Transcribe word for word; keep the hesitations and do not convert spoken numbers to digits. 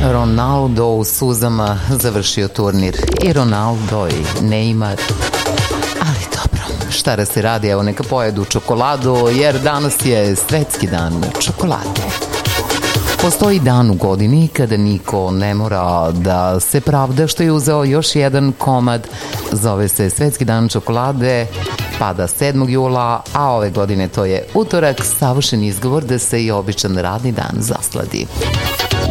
Ronaldo u suzama završio turnir. I Ronaldo i Neymar. Ali dobro, šta da se radi, evo neka pojedu čokoladu, jer danas je svetski dan čokolade. Postoji dan u godini kada niko ne mora da se pravda što je uzeo još jedan komad. Zove se Svetski dan čokolade, pada sedmog jula, a ove godine to je utorak, savršen izgovor da se i običan radni dan zasladi.